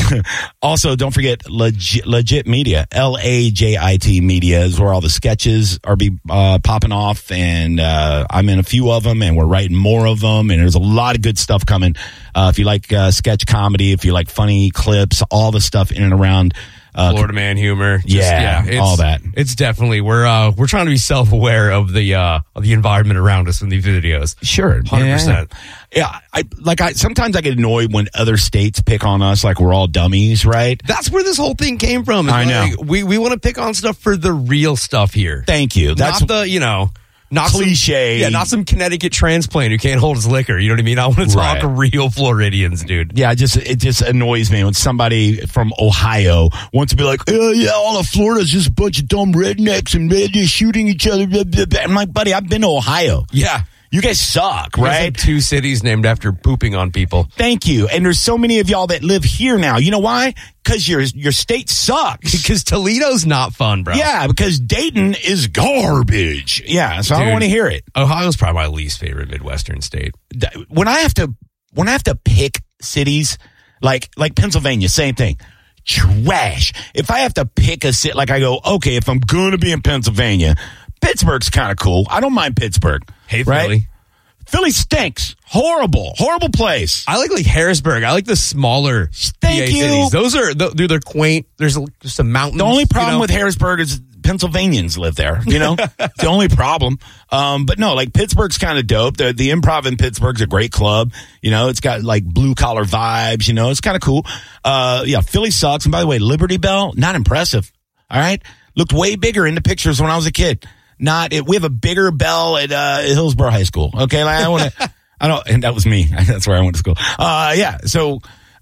Also, don't forget Legit Media, LAJIT Media is where all the sketches are popping off, and I'm in a few of them, and we're writing more of them, and there's a lot of good stuff coming. If you like sketch comedy, if you like funny clips, all the stuff in and around Florida man humor. All that. It's definitely we're trying to be self-aware of the environment around us in these videos. Sure, 100%. Yeah, I sometimes I get annoyed when other states pick on us like we're all dummies, right? That's where this whole thing came from. I know. We want to pick on stuff for the real stuff here. Thank you. That's not the not cliche. Not some Connecticut transplant who can't hold his liquor. You know what I mean? I want to talk real Floridians, dude. Yeah, it just annoys me when somebody from Ohio wants to be like, oh, yeah, all of Florida's just a bunch of dumb rednecks and they're just shooting each other. Blah, blah, blah. I'm like, buddy, I've been to Ohio. Yeah. You guys suck, right? 2 cities named after pooping on people. Thank you. And there's so many of y'all that live here now. You know why? Because your state sucks. Because Toledo's not fun, bro. Yeah, because Dayton is garbage. Yeah, so I don't want to hear it. Ohio's probably my least favorite Midwestern state. When I have to pick cities, like Pennsylvania, same thing. Trash. If I have to pick a city, like I go, okay, if I'm going to be in Pennsylvania, Pittsburgh's kind of cool. I don't mind Pittsburgh. Hey, right? Philly. Philly stinks. Horrible place. I like Harrisburg. I like the smaller cities. Those are, dude, they're quaint. There's just a mountain. The only problem with Harrisburg is Pennsylvanians live there, you know? It's the only problem. But no, like Pittsburgh's kind of dope. The Improv in Pittsburgh's a great club. You know, it's got like blue collar vibes, you know, it's kind of cool. Yeah, Philly sucks. And by the way, Liberty Bell, not impressive. All right. Looked way bigger in the pictures when I was a kid. We have a bigger bell at Hillsborough High School. Okay, like and that was me. That's where I went to school. So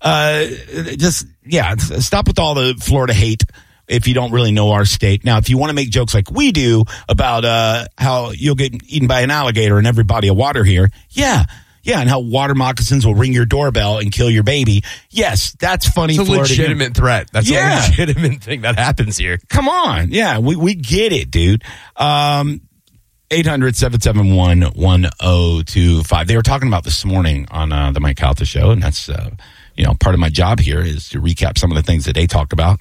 stop with all the Florida hate if you don't really know our state. Now, if you want to make jokes like we do about how you'll get eaten by an alligator in every body of water here, yeah, and how water moccasins will ring your doorbell and kill your baby. Yes, that's funny. It's a legitimate threat. That's a legitimate thing that happens here. Come on. Yeah, we get it, dude. 800-771-1025. They were talking about this morning on the Mike Calta show, and that's, part of my job here is to recap some of the things that they talked about.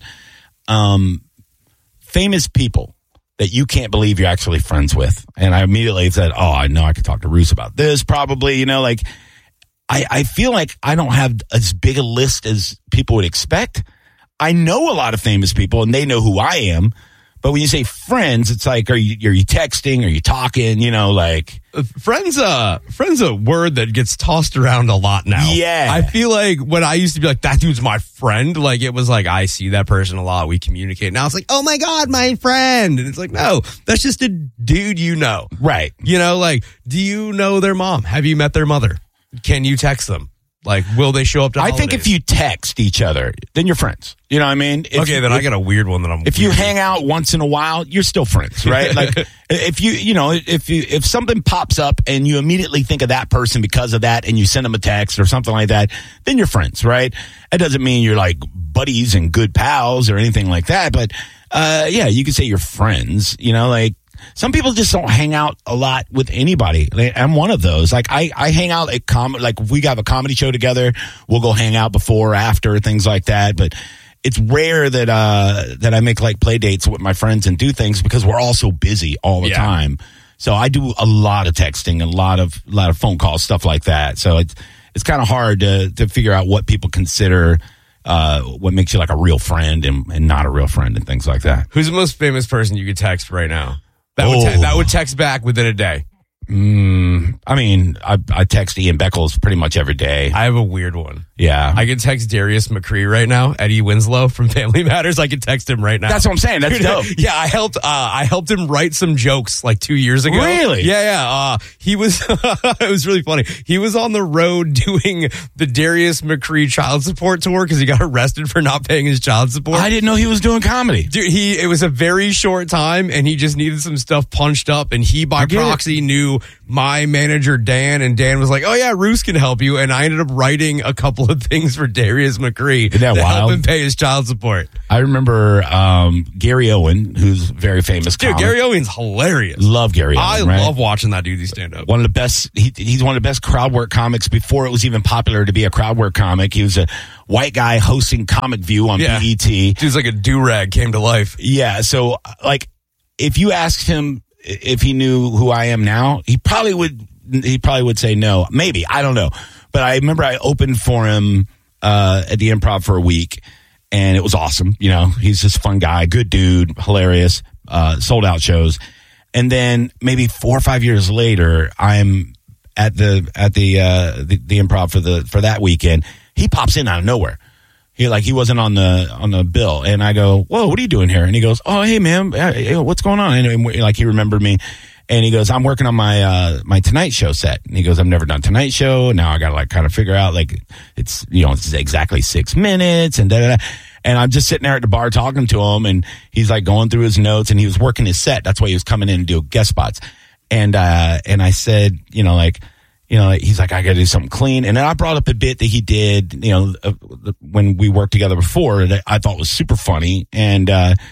Famous people that you can't believe you're actually friends with. And I immediately said, I know I could talk to Roos about this probably, I feel like I don't have as big a list as people would expect. I know a lot of famous people and they know who I am. But when you say friends, it's like, are you texting? Are you talking? Friends a word that gets tossed around a lot now. Yeah. I feel like when I used to be like, that dude's my friend, like it was like, I see that person a lot. We communicate. Now it's like, oh my God, my friend. And it's like, no, that's just a dude you know. Right. Do you know their mom? Have you met their mother? Can you text them? Like, will they show up to holidays? I think if you text each other, then you're friends. You know what I mean? I got a weird one that I'm. If you hang out once in a while, you're still friends, right? Like, if something pops up and you immediately think of that person because of that, and you send them a text or something like that, then you're friends, right? It doesn't mean you're like buddies and good pals or anything like that, but you could say you're friends. Some people just don't hang out a lot with anybody. I'm one of those. Like I hang out at like if we have a comedy show together, we'll go hang out before or after, things like that. But it's rare that I make like play dates with my friends and do things because we're all so busy all the time. So I do a lot of texting and a lot of phone calls, stuff like that. So it's kind of hard to figure out what people consider what makes you like a real friend and not a real friend and things like that. Who's the most famous person you could text right now? That would text back within a day. I text Ian Beckles pretty much every day. I have a weird one. Yeah. I can text Darius McCree right now, Eddie Winslow from Family Matters. I can text him right now. That's what I'm saying. That's dope. Yeah, I helped him write some jokes like 2 years ago. Really? Yeah. He was, it was really funny. He was on the road doing the Darius McCree child support tour because he got arrested for not paying his child support. I didn't know he was doing comedy. Dude, it was a very short time and he just needed some stuff punched up and he by proxy knew to my manager, Dan, and Dan was like, oh, yeah, Roos can help you. And I ended up writing a couple of things for Darius McCree Isn't that to wild? help him pay his child support. I remember Gary Owen, who's a very famous Dude, comic. Gary Owen's hilarious. Love Gary Owen, I right? love watching that dude stand up. One of the best. He's one of the best crowd work comics before it was even popular to be a crowd work comic. He was a white guy hosting Comic View on BET. Dude's like a do-rag came to life. Yeah. So, like, if you asked him if he knew who I am now, he probably would say no. Maybe, I don't know. But I remember I opened for him at the Improv for a week, and it was awesome. You know, he's just a fun guy, good dude, hilarious, sold out shows. And then maybe 4 or 5 years later, I'm at the Improv for that weekend. He pops in out of nowhere. He wasn't on the bill, and I go, "Whoa, what are you doing here?" And he goes, "Oh, hey man, what's going on?" And like he remembered me, and he goes, "I'm working on my Tonight Show set." And he goes, "I've never done Tonight Show. Now I got to like kind of figure out like it's exactly 6 minutes and da da da." And I'm just sitting there at the bar talking to him, and he's like going through his notes, and he was working his set. That's why he was coming in and do guest spots. And I said, he's like, I got to do something clean. And then I brought up a bit that he did, when we worked together before that I thought was super funny. And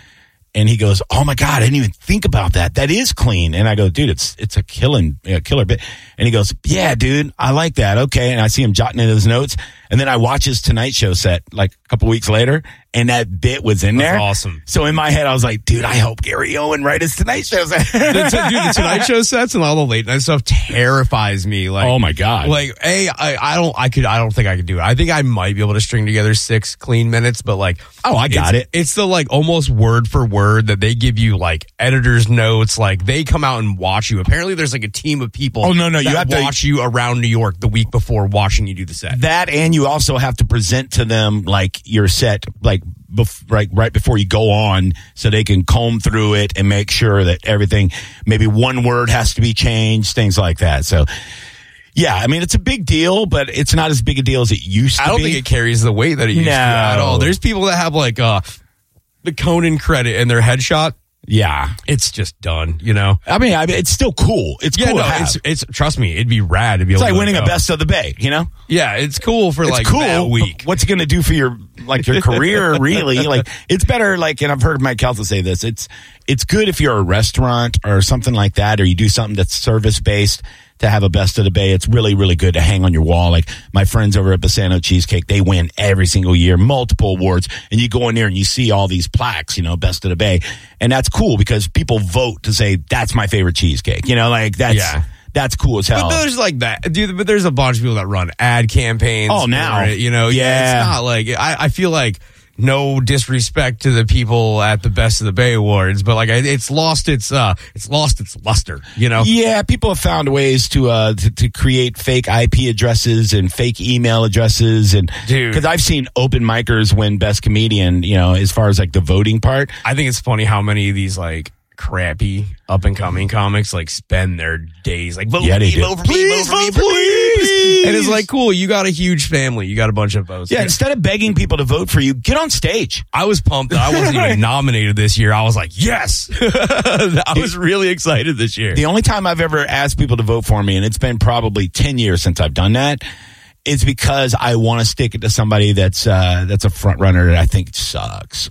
he goes, "Oh my God, I didn't even think about that. That is clean." And I go, "Dude, it's a killer bit." And he goes, "Yeah, dude, I like that." Okay. And I see him jotting in his notes. And then I watch his Tonight Show set like a couple weeks later, and that bit was in there. That's awesome. So in my head, I was like, dude, I hope Gary Owen write his Tonight Show set. The Tonight Show sets and all the late night stuff terrifies me. Like, oh my God. Like, I don't think I could do it. I think I might be able to string together 6 clean minutes, but like, oh, I got it. It's the like almost word for word that they give you like editor's notes. Like they come out and watch you. Apparently there's like a team of people. Oh, no, you that have to watch you around New York the week before watching you do the set. That, and you also have to present to them like your set, like right before you go on, so they can comb through it and make sure that everything, maybe one word has to be changed, things like that. So yeah, I mean, it's a big deal, but it's not as big a deal as it used to be. I don't think it carries the weight that it used to at all. There's people that have like the Conan credit in their headshot. Yeah, it's just done, you know. I mean, it's still cool. It's cool. No, it's trust me, it'd be rad to be able. It's like to winning a Best of the Bay, you know. Yeah, it's cool for like that week. What's it going to do for your career? Really, like it's better. Like, and I've heard Mike Kelso say this. It's good if you're a restaurant or something like that, or you do something that's service based. To have a Best of the Bay, it's really, really good to hang on your wall. Like my friends over at Bassano Cheesecake, they win every single year, multiple awards, and you go in there and you see all these plaques, Best of the Bay, and that's cool because people vote to say that's my favorite cheesecake. That's cool as hell. But there's like that, dude. But there's a bunch of people that run ad campaigns. Oh, now it's not like I feel like. No disrespect to the people at the Best of the Bay Awards, but like it's lost its luster, you know. Yeah, people have found ways to create fake IP addresses and fake email addresses, and because I've seen open micers win Best Comedian, as far as like the voting part. I think it's funny how many of these like crappy up and coming comics like spend their days like vote for me, please. And it's like, cool, you got a huge family, you got a bunch of votes. Yeah, instead of begging people to vote for you, get on stage. I was pumped that I wasn't even nominated this year. I was like, yes. I was really excited this year. The only time I've ever asked people to vote for me, and it's been probably 10 years since I've done that, is because I want to stick it to somebody that's a front runner that I think sucks.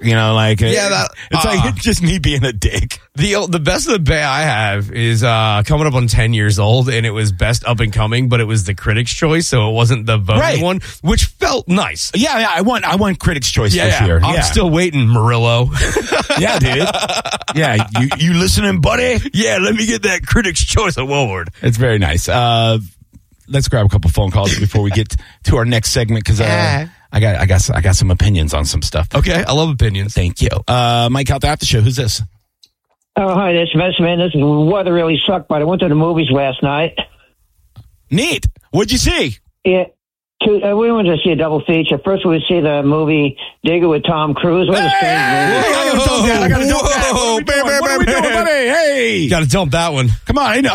It's just me being a dick. The Best of the Bay I have is coming up on 10 years old, and it was Best Up and Coming, but it was the Critics' Choice, so it wasn't the voting one, which felt nice. Yeah, I won Critics' Choice this year. I'm still waiting, Murillo. Yeah, dude. Yeah, you listening, buddy? Yeah, let me get that Critics' Choice award. It's very nice. Let's grab a couple phone calls before we get to our next segment, because I got some opinions on some stuff. Okay, I love opinions. Thank you. Mike out the after show. Who's this? Oh, hi, this is Vince, man. This weather really sucked, but I went to the movies last night. Neat. What'd you see? Yeah, we went to see a double feature. First, we see the movie Digger with Tom Cruise. What a strange movie. I gotta dump that. What are we doing, buddy? Hey, gotta dump that one. Come on, I know.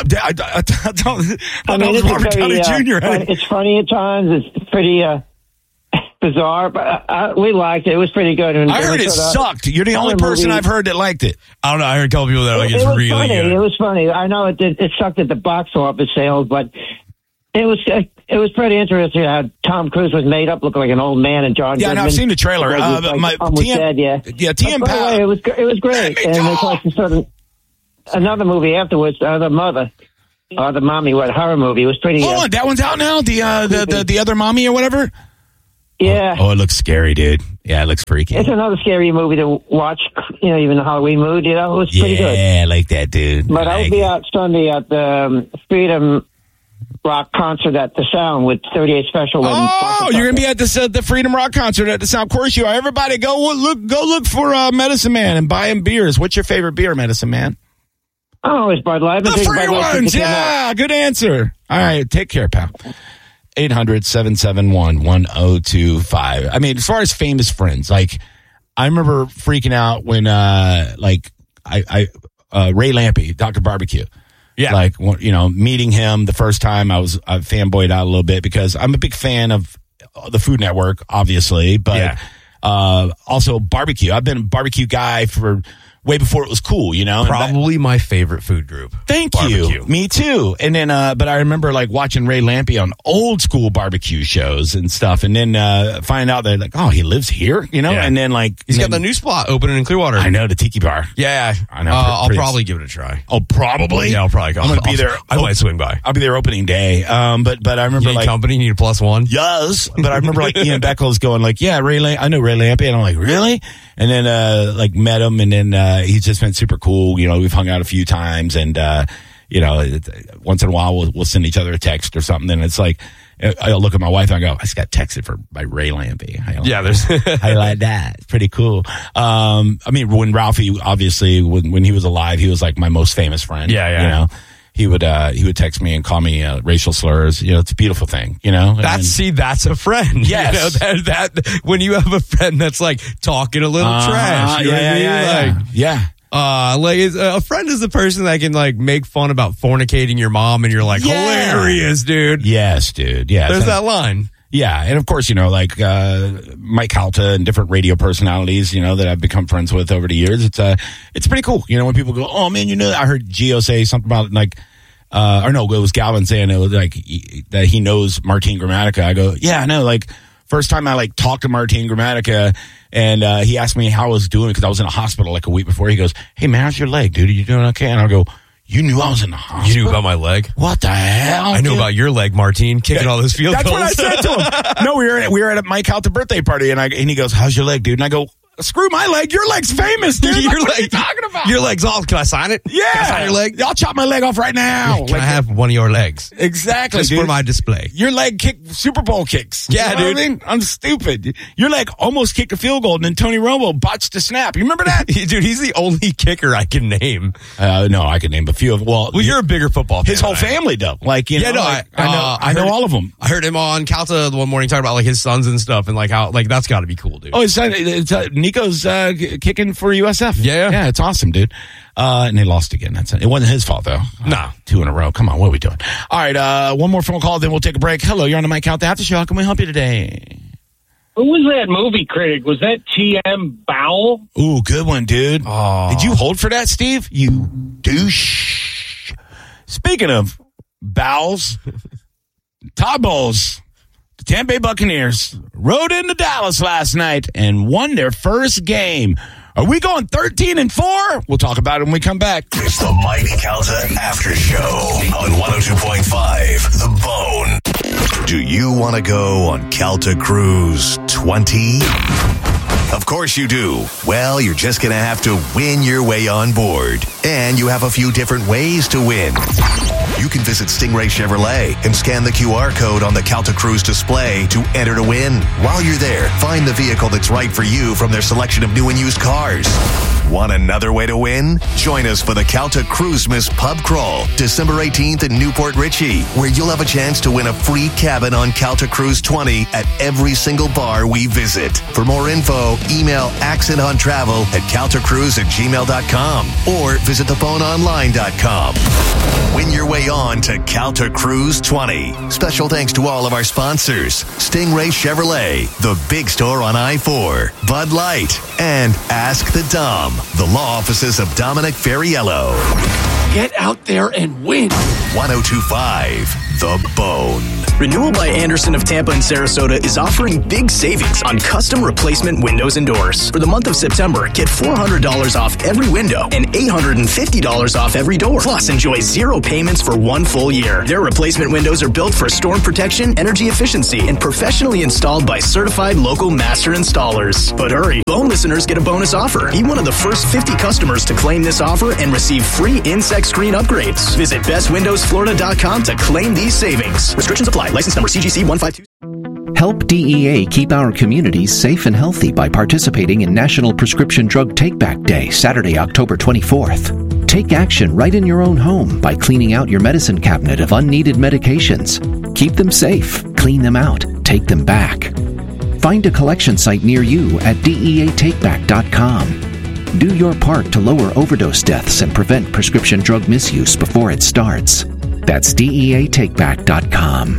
It's Robert Downey Jr. It's funny at times. It's pretty bizarre, but we liked it. It was pretty good. And I heard it sucked. You're the only person I've heard that liked it. I don't know. I heard a couple people that are like, it's was really funny. good. It was funny. I know it sucked at the box office sales, but it was pretty interesting how Tom Cruise was made up look like an old man, and John. Yeah, Goodman, I've seen the trailer. Dead, yeah. TM By the way, it was great. And of course, sort of another movie afterwards, The Mother. The Mommy, horror movie. It was pretty. Hold on, that one's out now? The Other Mommy or whatever? Yeah. Oh, it looks scary, dude. Yeah, it looks freaky. It's another scary movie to watch, even the Halloween mood, it was pretty good. Yeah, I like that, dude. But I'll be out Sunday at the Freedom Rock concert at the Sound with 38 Special. Oh, you're going to be at the Freedom Rock concert at the Sound. Of course you are. Everybody go look for Medicine Man and buy him beers. What's your favorite beer, Medicine Man? Oh, it's Bud Light. The free ones, yeah. Good answer. All right, take care, pal. 800-771-1025. I mean, as far as famous friends, like, I remember freaking out when, Ray Lampy, Dr. Barbecue. Yeah. Like, meeting him the first time, I fanboyed out a little bit because I'm a big fan of the Food Network, obviously, but also barbecue. I've been a barbecue guy for way before it was cool, Probably my favorite food group. Thank barbecue. you. Me too. And then, but I remember like watching Ray Lampy on old school barbecue shows and stuff. And then, find out that like, oh, he lives here, Yeah. And then like, he's got the new spot opening in Clearwater. I know, the Tiki Bar. Yeah. I know. I'll probably give it a try. Oh, probably? Yeah, I'll probably go. I'm going to be there. I might swing by. I'll be there opening day. But I remember you need like company, need a +1. Yes. But I remember like Ian Beckles going like, yeah, I know Ray Lampy. And I'm like, really? And then, met him and then, he's just been super cool. We've hung out a few times and, once in a while we'll send each other a text or something. And it's like, I'll look at my wife and I go, I just got texted by Ray Lampy. There's how you like that? It's pretty cool. When Ralphie, obviously, when he was alive, he was like my most famous friend. Yeah. He would text me and call me racial slurs. It's a beautiful thing. That's a friend. Yes. That when you have a friend that's like talking a little trash. You know what I mean? Yeah. A friend is the person that can like make fun about fornicating your mom, and you're like, hilarious, dude. Yes, dude. Yeah. There's that line. Yeah, and of course, Mike Calta and different radio personalities, that I've become friends with over the years. It's pretty cool. When people go, oh man, I heard Gio say something about like, it was Galvin saying it was like that he knows Martin Gramatica. I go, yeah, I know. Like first time I like talked to Martin Gramatica, and he asked me how I was doing because I was in a hospital like a week before. He goes, hey man, how's your leg, dude? Are you doing okay? And I go, you knew I was in the hospital? You knew about my leg? What the hell? I knew about your leg, Martin, kicking all those field goals. That's what I said to him. No, we were at a Mike Calta birthday party, and he goes, how's your leg, dude? And I go, screw my leg. Your leg's famous, dude. What are you talking about? Your leg's all. Can I sign it? Yeah. Can I sign your leg? I'll chop my leg off right now. Can I have one of your legs? Exactly, just dude. for my display. Your leg kicked Super Bowl kicks. Yeah, dude. What I mean? I'm stupid. Your leg almost kicked a field goal, and then Tony Romo botched the snap. You remember that? Dude, he's the only kicker I can name. No, I can name a few of them. Well, you're a bigger football fan. His whole family, though. Like, I know all of them. I heard him on Calta one morning talking about like his sons and stuff, and like how like that's got to be cool, dude. Oh, his son, Nico's kicking for USF. Yeah, it's awesome, dude. And they lost again. It wasn't his fault though. No, 2 in a row. Come on, what are we doing? All right, one more phone call, then we'll take a break. Hello, you're on the Mike Calta After Show. How can we help you today? Who was that movie critic? Was that T.M. Bowell? Ooh, good one, dude. Oh. Did you hold for that, Steve? You douche. Speaking of Bowles, Todd Bowles, the Tampa Bay Buccaneers rode into Dallas last night and won their first game. Are we going 13-4? We'll talk about it when we come back. It's the Mike Calta After Show on 102.5 The Bone. Do you want to go on Calta Cruise 20? Of course you do. Well, you're just going to have to win your way on board. And you have a few different ways to win. You can visit Stingray Chevrolet and scan the QR code on the Calta Cruise display to enter to win. While you're there, find the vehicle that's right for you from their selection of new and used cars. Want another way to win? Join us for the Calta Cruisemas Pub Crawl, December 18th in Newport Richey, where you'll have a chance to win a free cabin on Calta Cruise 20 at every single bar we visit. For more info, email accentontravel@caltacruise@gmail.com or visit theboneonline.com. Win your way on to Calta Cruise 20. Special thanks to all of our sponsors: Stingray Chevrolet, The Big Store on I-4, Bud Light, and Ask the Dom, the law offices of Dominic Ferriello. Get out there and win. 102.5 The Bone. Renewal by Anderson of Tampa and Sarasota is offering big savings on custom replacement windows and doors. For the month of September, get $400 off every window and $850 off every door. Plus, enjoy 0 payments for 1 full year. Their replacement windows are built for storm protection, energy efficiency, and professionally installed by certified local master installers. But hurry, Bone listeners get a bonus offer. Be one of the first 50 customers to claim this offer and receive free insect screen upgrades. Visit bestwindowsflorida.com to claim these savings. Restrictions apply. License number CGC 152. Help DEA keep our communities safe and healthy by participating in National Prescription Drug Take-Back Day, Saturday, October 24th. Take action right in your own home by cleaning out your medicine cabinet of unneeded medications. Keep them safe, clean them out, take them back. Find a collection site near you at DEATakeback.com. Do your part to lower overdose deaths and prevent prescription drug misuse before it starts. That's DEATakeback.com.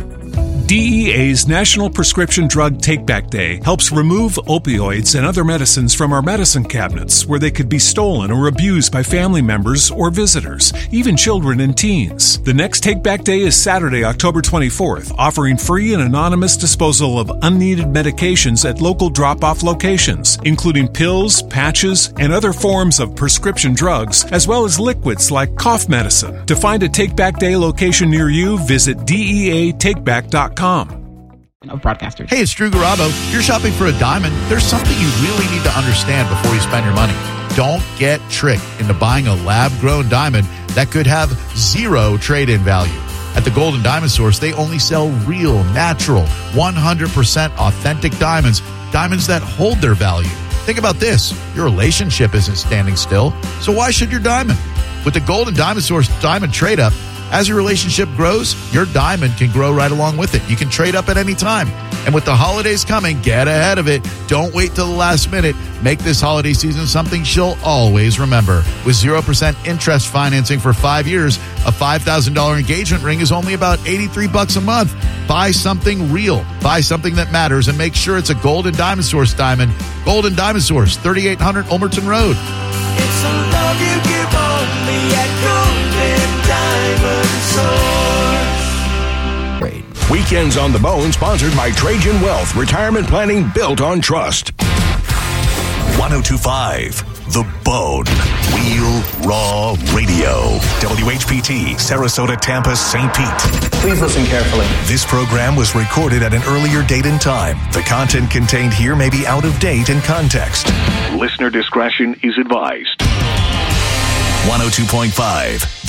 DEA's National Prescription Drug Take-Back Day helps remove opioids and other medicines from our medicine cabinets where they could be stolen or abused by family members or visitors, even children and teens. The next Take-Back Day is Saturday, October 24th, offering free and anonymous disposal of unneeded medications at local drop-off locations, including pills, patches, and other forms of prescription drugs, as well as liquids like cough medicine. To find a Take-Back Day location near you, visit DEATakeback.com. Of broadcasters. Hey, it's Drew Garabo. If you're shopping for a diamond, there's something you really need to understand before you spend your money. Don't get tricked into buying a lab-grown diamond that could have 0 trade-in value. At the Gold and Diamond Source, they only sell real, natural, 100% authentic diamonds, diamonds that hold their value. Think about this. Your relationship isn't standing still, so why should your diamond? With the Gold and Diamond Source Diamond Trade-Up, as your relationship grows, your diamond can grow right along with it. You can trade up at any time. And with the holidays coming, get ahead of it. Don't wait till the last minute. Make this holiday season something she'll always remember. With 0% interest financing for 5 years, a $5,000 engagement ring is only about $83 a month. Buy something real. Buy something that matters, and make sure it's a Gold and Diamond Source diamond. Gold and Diamond Source, 3800 Ulmerton Road. It's a love you give only at Gold and Diamond Source. Weekends on the Bone, sponsored by Trajan Wealth, retirement planning built on trust. 102.5 The Bone. Real Raw Radio. WHPT, Sarasota, Tampa, St. Pete. Please listen carefully. This program was recorded at an earlier date and time. The content contained here may be out of date in context. Listener discretion is advised. 102.5